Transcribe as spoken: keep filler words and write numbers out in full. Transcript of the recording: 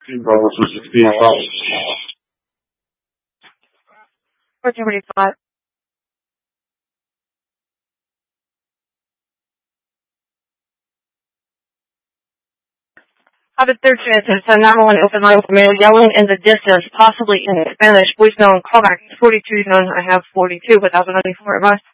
Bravo sixteen five. fourteen forty-five. How did third chance? It's a nine one one open line for male yelling in the distance, possibly in Spanish. Voicemail and callback. forty-two knows I have forty-two, but that was ninety-four advice.